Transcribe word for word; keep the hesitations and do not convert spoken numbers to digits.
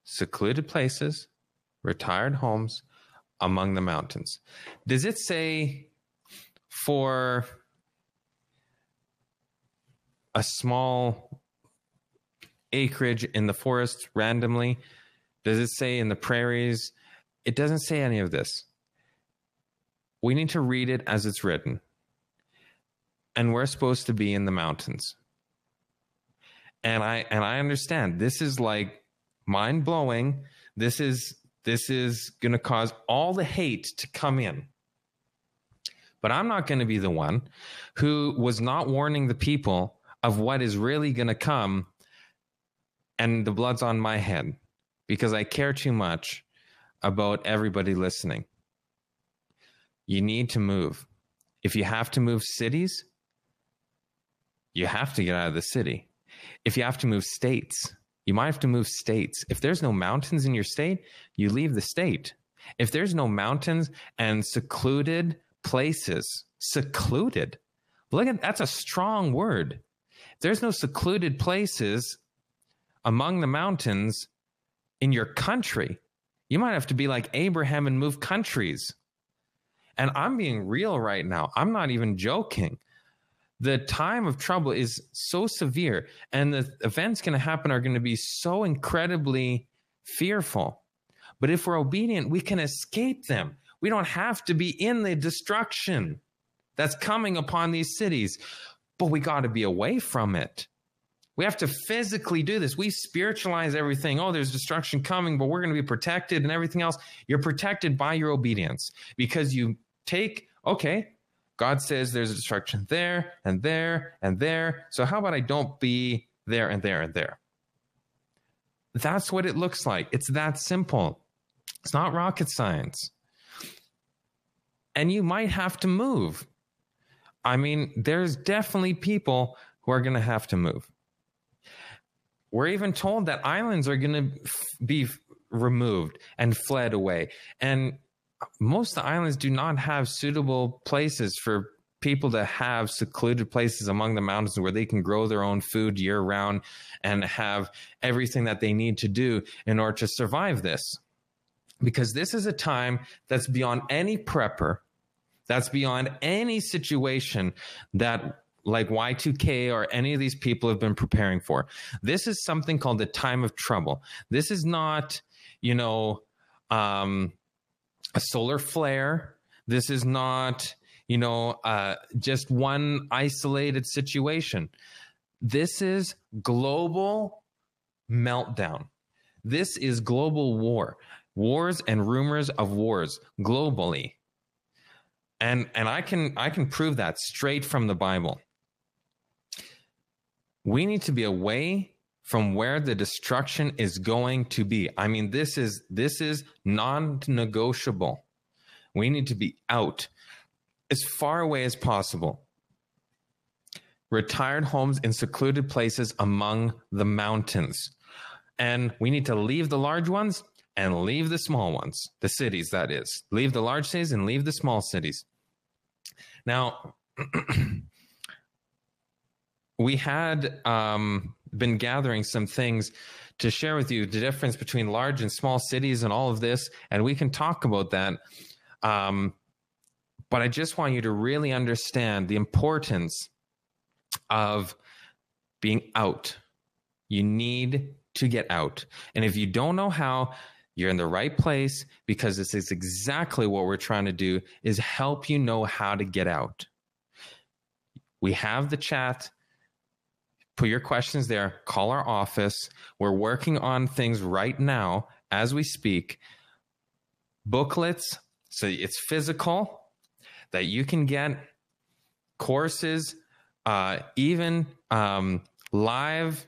secluded places, retired homes among the mountains. Does it say for a small acreage in the forest randomly? Does it say in the prairies? It doesn't say any of this. We need to read it as it's written. And we're supposed to be in the mountains. And I and I understand this is like mind-blowing. This is this is going to cause all the hate to come in. But I'm not going to be the one who was not warning the people of what is really going to come, and the blood's on my head because I care too much about everybody listening. You need to move. If you have to move cities, you have to get out of the city. If you have to move states, you might have to move states. If there's no mountains in your state, you leave the state. If there's no mountains and secluded places, secluded, look at, that's a strong word. If there's no secluded places among the mountains in your country, you might have to be like Abraham and move countries. And I'm being real right now. I'm not even joking. The time of trouble is so severe, and the events going to happen are going to be so incredibly fearful. But if we're obedient, we can escape them. We don't have to be in the destruction that's coming upon these cities, but we got to be away from it. We have to physically do this. We spiritualize everything. Oh, there's destruction coming, but we're going to be protected and everything else. You're protected by your obedience because you take, okay, God says there's a destruction there and there and there. So how about I don't be there and there and there? That's what it looks like. It's that simple. It's not rocket science. And you might have to move. I mean, there's definitely people who are going to have to move. We're even told that islands are going to f- be f- removed and fled away. And most of the islands do not have suitable places for people to have secluded places among the mountains where they can grow their own food year round and have everything that they need to do in order to survive this. Because this is a time that's beyond any prepper, that's beyond any situation that like Y two K or any of these people have been preparing for. This is something called the time of trouble. This is not, you know, um, a solar flare. This is not, you know, uh, just one isolated situation. This is global meltdown. This is global war. Wars and rumors of wars globally. And and I can I can prove that straight from the Bible. We need to be away from where the destruction is going to be. I mean, this is this is non-negotiable. We need to be out as far away as possible. Retired homes in secluded places among the mountains. And we need to leave the large ones and leave the small ones, the cities, that is. Leave the large cities and leave the small cities. Now, we had um, been gathering some things to share with you, the difference between large and small cities and all of this, and we can talk about that. Um, but I just want you to really understand the importance of being out. You need to get out. And if you don't know how, you're in the right place, because this is exactly what we're trying to do, is help you know how to get out. We have the chat. Put your questions there. Call our office. We're working on things right now as we speak. Booklets, so it's physical, that you can get. Courses, uh, even um, live